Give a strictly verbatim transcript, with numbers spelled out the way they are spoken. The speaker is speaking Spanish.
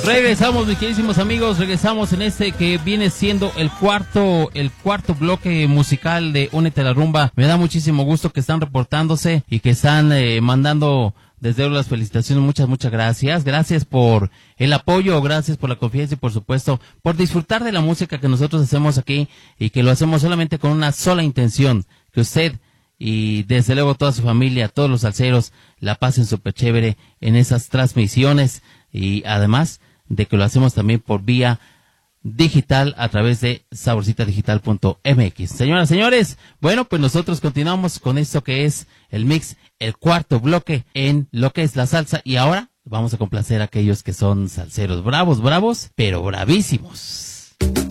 Regresamos, mis queridísimos amigos, regresamos en este que viene siendo el cuarto, el cuarto bloque musical de Únete a la Rumba. Me da muchísimo gusto que están reportándose y que están eh, mandando desde luego las felicitaciones. Muchas, muchas gracias. Gracias por el apoyo, gracias por la confianza y por supuesto por disfrutar de la música que nosotros hacemos aquí y que lo hacemos solamente con una sola intención, que usted y desde luego toda su familia, todos los salseros la pasen súper chévere en esas transmisiones y además de que lo hacemos también por vía digital a través de saborcita digital punto m x. Señoras, señores, bueno, pues nosotros continuamos con esto que es el mix, el cuarto bloque en lo que es la salsa y ahora vamos a complacer a aquellos que son salseros bravos, bravos, pero bravísimos.